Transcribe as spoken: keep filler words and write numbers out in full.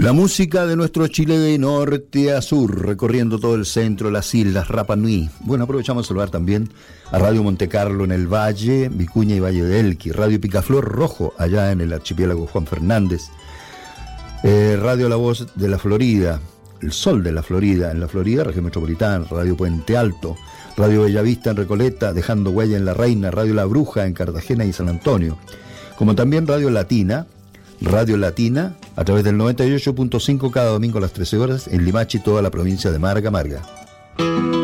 La música de nuestro Chile de norte a sur, recorriendo todo el centro, las islas, Rapa Nui. Bueno, aprovechamos a saludar también a Radio Monte Carlo en el Valle, Vicuña y Valle de Elqui, Radio Picaflor Rojo, allá en el archipiélago Juan Fernández, eh, Radio La Voz de la Florida, El Sol de la Florida, en la Florida, región metropolitana, Radio Puente Alto, Radio Bellavista en Recoleta, Dejando Huella en La Reina, Radio La Bruja en Cartagena y San Antonio, como también Radio Latina, Radio Latina, a través del noventa y ocho punto cinco cada domingo a las trece horas, en Limache y toda la provincia de Marga Marga.